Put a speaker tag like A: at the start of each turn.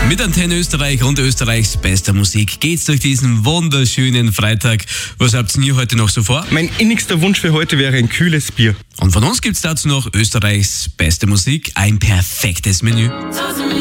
A: Mit Antenne Österreich und Österreichs bester Musik geht's durch diesen wunderschönen Freitag. Was habt ihr heute noch so vor?
B: Mein innigster Wunsch für heute wäre ein kühles Bier.
A: Und von uns gibt's dazu noch Österreichs beste Musik, ein perfektes Menü.